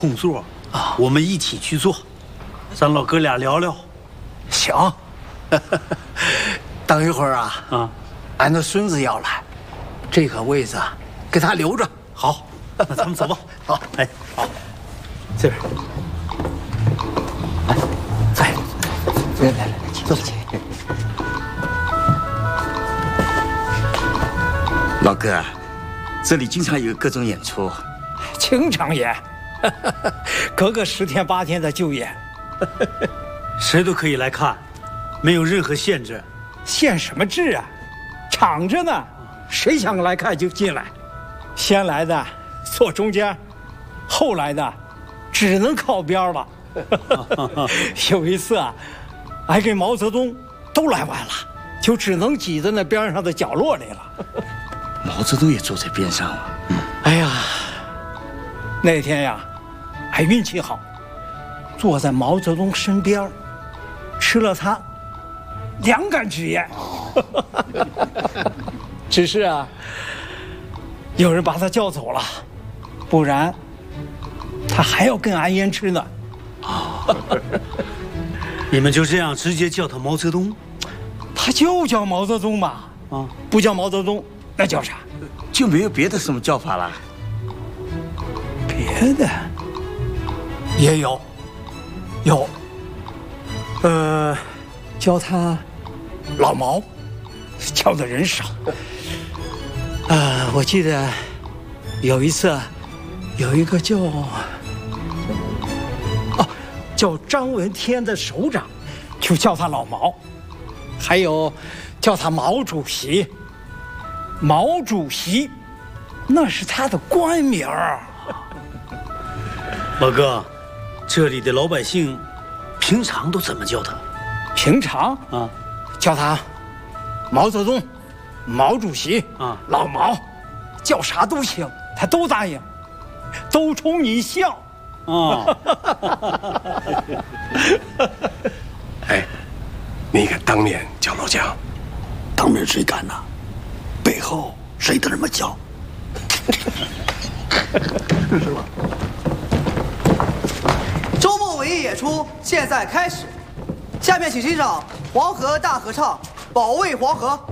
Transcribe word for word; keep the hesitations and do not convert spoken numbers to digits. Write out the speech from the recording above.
工作啊，我们一起去做，咱老哥俩聊聊。 行，等一会儿啊，啊，俺的孙子要来，这个位子给他留着。 好，那咱们走吧。 好， 哎，好，这边。 哎，哎，来来来，坐起。 老哥，这里经常有各种演出， 经常演，隔个十天八天的就演， 谁都可以来看，没有任何限制。 限什么制啊？敞着呢，谁想来看就进来。先来的坐中间，后来的只能靠边了。有一次啊，俺跟毛泽东都来晚了，就只能挤在那边上的角落里了。 毛泽东也坐在边上了。 嗯，哎呀，那天呀，俺运气好，坐在毛泽东身边，吃了他两杆纸烟。只是啊，有人把他叫走了，不然他还要跟俺烟吃呢。 啊！你们就这样直接叫他毛泽东？ 他就叫毛泽东嘛。啊，不叫毛泽东。那叫啥？ 就没有别的什么叫法了？ 别的也有，有，呃，叫他老毛，叫的人少。啊、呃，我记得有一次，有一个叫哦叫张闻天的首长，就叫他老毛，还有叫他毛主席。毛主席，那是他的官名儿。 老哥，这里的老百姓平常都怎么叫他？ 平常啊，叫他毛泽东、毛主席啊、老毛，叫啥都行，他都答应，都冲你笑。啊！ 哎，你敢当面叫老蒋？ 当面谁敢呢？背后谁都这么叫。 是吧？ 周末文艺演出现在开始，下面请欣赏黄河大合唱《保卫黄河》。